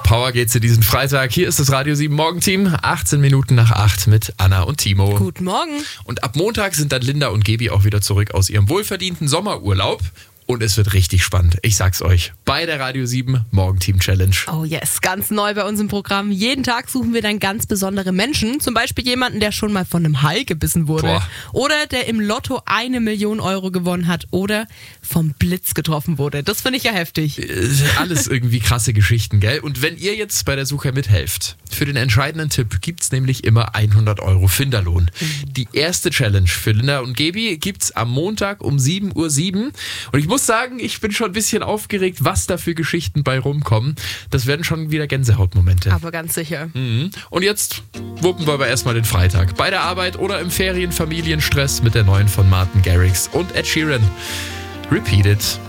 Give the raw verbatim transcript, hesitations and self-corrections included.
Power geht's in diesen Freitag. Hier ist das Radio sieben Morgenteam. achtzehn Minuten nach acht mit Anna und Timo. Guten Morgen. Und ab Montag sind dann Linda und Gebi auch wieder zurück aus ihrem wohlverdienten Sommerurlaub. Und es wird richtig spannend. Ich sag's euch. Bei der Radio sieben Morgenteam Challenge. Oh yes, ganz neu bei uns im Programm. Jeden Tag suchen wir dann ganz besondere Menschen. Zum Beispiel jemanden, der schon mal von einem Hai gebissen wurde. Boah. Oder der im Lotto eine Million Euro gewonnen hat. Oder vom Blitz getroffen wurde. Das finde ich ja heftig. Äh, Alles irgendwie krasse Geschichten, gell? Und wenn ihr jetzt bei der Suche mithelft, für den entscheidenden Tipp gibt's nämlich immer hundert Euro Finderlohn. Mhm. Die erste Challenge für Linda und Gebi gibt's am Montag um sieben Uhr sieben. Und ich muss sagen, ich bin schon ein bisschen aufgeregt, was da für Geschichten bei rumkommen. Das werden schon wieder Gänsehautmomente. Aber ganz sicher. Mhm. Und jetzt wuppen wir aber erstmal den Freitag. Bei der Arbeit oder im Ferienfamilienstress mit der neuen von Martin Garrix und Ed Sheeran. Repeat It.